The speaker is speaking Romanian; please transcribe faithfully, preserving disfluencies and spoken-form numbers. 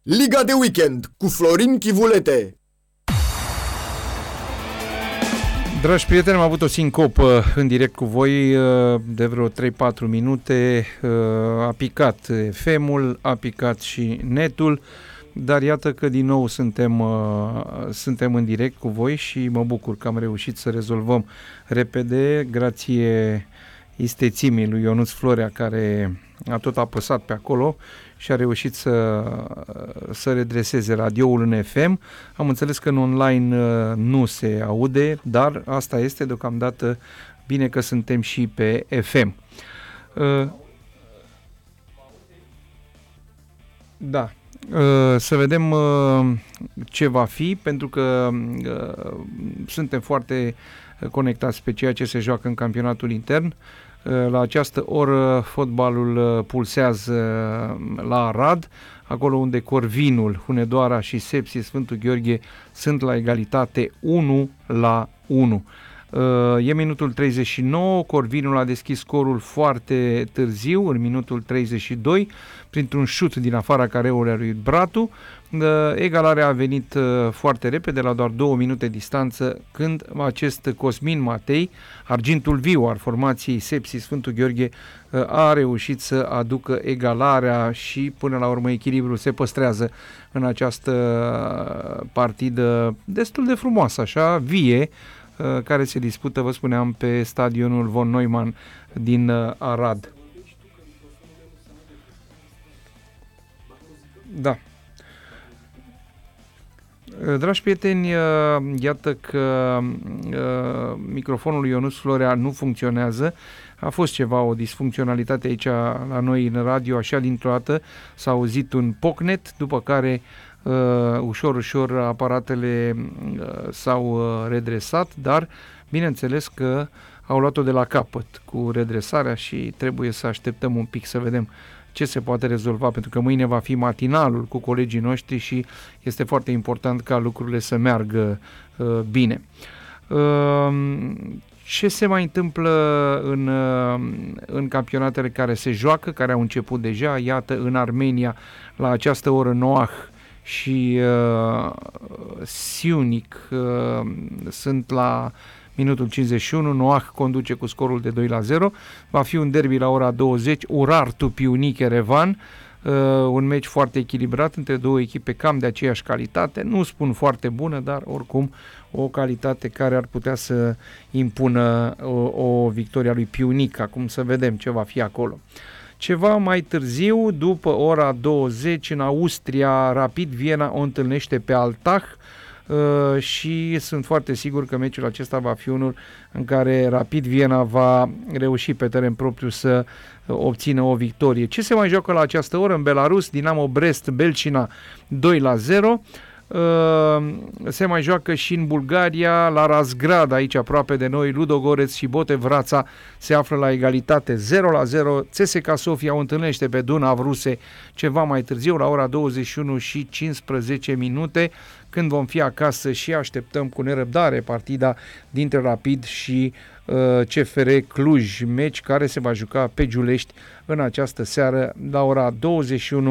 Liga de weekend cu Florin Chivulete. Dragi prieteni, am avut o sincopă în direct cu voi de vreo trei patru minute. A picat F M-ul, a picat și netul, dar iată că din nou suntem, suntem în direct cu voi și mă bucur că am reușit să rezolvăm repede, grație istețimii lui Ionuț Florea, care a tot apăsat pe acolo și a reușit să, să redreseze radioul în F M. Am înțeles că în online nu se aude, dar asta este deocamdată, bine că suntem și pe F M. Da, să vedem ce va fi, pentru că suntem foarte conectați pe ceea ce se joacă în campionatul intern. La această oră fotbalul pulsează la Arad, acolo unde Corvinul, Hunedoara și Sepsi Sfântul Gheorghe sunt la egalitate unu la unu. E minutul treizeci și nouă, Corvinul a deschis scorul foarte târziu, în minutul treizeci și doi, printr-un șut din afara careului lui Bratu. Egalarea a venit foarte repede, la doar două minute distanță, când acest Cosmin Matei, argintul viu al formației Sepsi Sfântul Gheorghe, a reușit să aducă egalarea și până la urmă echilibrul se păstrează în această partidă destul de frumoasă, așa, vie, care se dispută, vă spuneam, pe stadionul von Neumann din Arad. Da. Dragi prieteni, iată că microfonul lui Ionuț Florea nu funcționează. A fost ceva, o disfuncționalitate aici la noi în radio, așa dintr-o dată s-a auzit un pocnet, după care uh, ușor, ușor aparatele uh, s-au uh, redresat, dar bineînțeles că au luat-o de la capăt cu redresarea și trebuie să așteptăm un pic să vedem ce se poate rezolva, pentru că mâine va fi matinalul cu colegii noștri și este foarte important ca lucrurile să meargă uh, bine. Uh, ce se mai întâmplă în, uh, în campionatele care se joacă, care au început deja? Iată, în Armenia, la această oră, Noah și uh, Siunic uh, sunt la minutul cincizeci și unu, Noah conduce cu scorul de doi la zero, va fi un derby la ora douăzeci, Urartu Piunic Erevan, uh, un meci foarte echilibrat între două echipe cam de aceeași calitate, nu spun foarte bună, dar oricum o calitate care ar putea să impună o, o victorie a lui Piunic. Acum să vedem ce va fi acolo. Ceva mai târziu, după ora douăzeci, în Austria, Rapid Viena o întâlnește pe Altach, Uh, și sunt foarte sigur că meciul acesta va fi unul în care Rapid Viena va reuși pe teren propriu să uh, obțină o victorie. Ce se mai joacă la această oră? În Belarus, Dinamo Brest, Belcina doi la zero. Uh, se mai joacă și în Bulgaria, la Razgrad, aici aproape de noi, Ludogorets și Botevrața se află la egalitate zero la zero. C S K A Sofia o întâlnește pe Dunav Ruse ceva mai târziu, la ora douăzeci și unu și cincisprezece minute, când vom fi acasă și așteptăm cu nerăbdare partida dintre Rapid și uh, C F R Cluj, meci care se va juca pe Giulești în această seară la ora douăzeci și unu